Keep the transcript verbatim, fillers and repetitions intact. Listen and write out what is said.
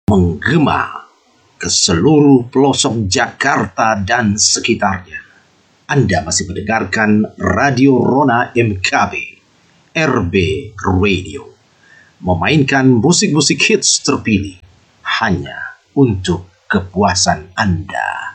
menggema ke seluruh pelosok Jakarta dan sekitarnya. Anda masih mendengarkan Radio Rona M K B, R B Radio, memainkan musik-musik hits terpilih hanya untuk kepuasan Anda.